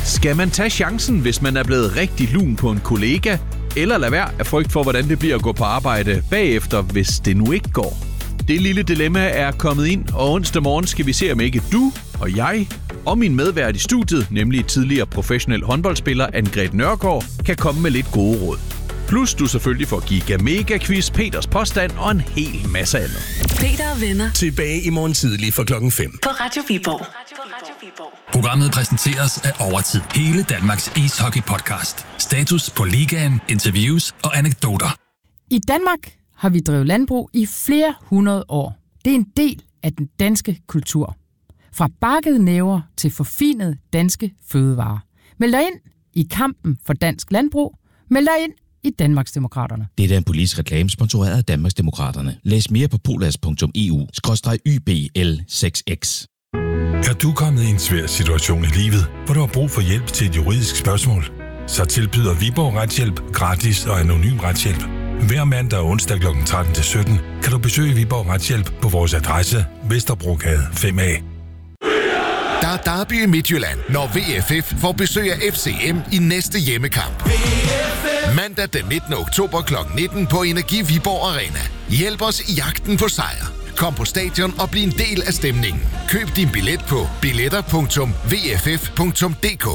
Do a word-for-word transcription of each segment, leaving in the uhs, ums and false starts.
Skal man tage chancen, hvis man er blevet rigtig lun på en kollega, eller lade være af frygt for, hvordan det bliver at gå på arbejde bagefter, hvis det nu ikke går? Det lille dilemma er kommet ind, og onsdag morgen skal vi se, om ikke du og jeg og min medvært i studiet, nemlig tidligere professionel håndboldspiller Anne-Grethe Nørgaard, kan komme med lidt gode råd. Plus du selvfølgelig får Giga Mega Quiz, Peters påstand og en hel masse andet. Peter og venner. Tilbage i morgen tidlig fra klokken fem. På Radio Viborg. Programmet præsenteres af Overtid. Hele Danmarks ishockey-podcast. Status på ligaen, interviews og anekdoter. I Danmark har vi drevet landbrug i flere hundrede år. Det er en del af den danske kultur. Fra bakkede næver til forfinede danske fødevarer. Meld dig ind i kampen for dansk landbrug. Meld dig ind i Danmarksdemokraterne. Det er en politisk reklame sponsoreret af Danmarksdemokraterne. Læs mere på polas punktum e u skråstreg y b l seks x. Er du kommet i en svær situation i livet, hvor du har brug for hjælp til et juridisk spørgsmål? Så tilbyder Viborg Retshjælp gratis og anonym retshjælp. Hver mandag og onsdag klokken tretten til sytten kan du besøge Viborg Retshjælp på vores adresse Vesterbrogade fem A. Der er derby i Midtjylland, når V F F får besøg af F C M i næste hjemmekamp. Mandag den nittende oktober klokken nitten på Energi Viborg Arena. Hjælp os i jagten på sejr. Kom på stadion og bliv en del af stemningen. Køb din billet på billetter punktum v f f punktum d k.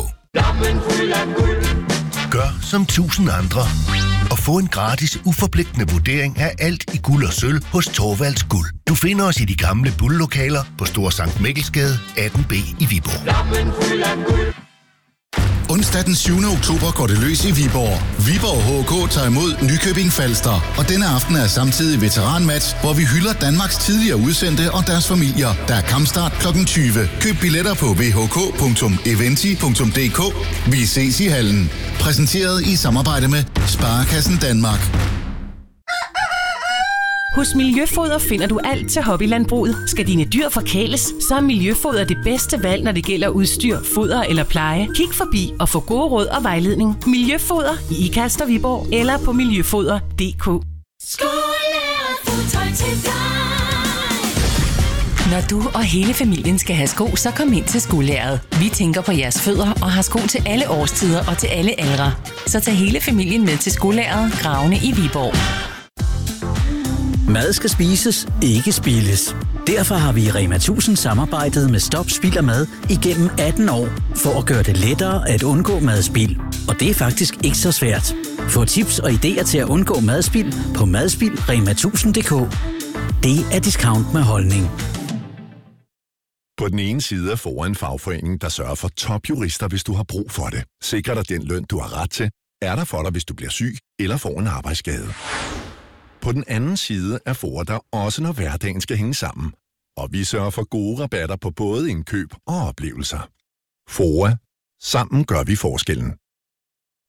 Gør som tusind andre og få en gratis, uforpligtende vurdering af alt i guld og sølv hos Thorvalds Guld. Du finder os i de gamle bulllokaler på Store Sankt Mikkelsgade atten B i Viborg. Onsdag den syvende oktober går det løs i Viborg. Viborg H K tager imod Nykøbing Falster, og denne aften er samtidig veteranmatch, hvor vi hylder Danmarks tidligere udsendte og deres familier. Der er kampstart klokken tyve. Køb billetter på v h k punktum eventi punktum d k. Vi ses i hallen. Præsenteret i samarbejde med Sparekassen Danmark. Hos Miljøfoder finder du alt til hobbylandbruget. Skal dine dyr forkæles, så er Miljøfoder det bedste valg, når det gælder udstyr, foder eller pleje. Kig forbi og få gode råd og vejledning. Miljøfoder i Ikast og Viborg eller på miljøfoder punktum d k. Skolelærer fodtøj til dig. Når du og hele familien skal have sko, så kom ind til Skolelæret. Vi tænker på jeres fødder og har sko til alle årstider og til alle aldre. Så tag hele familien med til Skolelæret, Gravene i Viborg. Mad skal spises, ikke spildes. Derfor har vi i Rema tusind samarbejdet med Stop Spild og Mad igennem atten år, for at gøre det lettere at undgå madspild. Og det er faktisk ikke så svært. Få tips og idéer til at undgå madspild på madspild punktum rema tusind punktum d k. Det er discount med holdning. På den ene side er Fora en fagforening, der sørger for topjurister, hvis du har brug for det. Sikrer dig den løn, du har ret til. Er der for dig, hvis du bliver syg eller får en arbejdsskade. På den anden side er Fora der også, når hverdagen skal hænge sammen. Og vi sørger for gode rabatter på både indkøb og oplevelser. Fora. Sammen gør vi forskellen.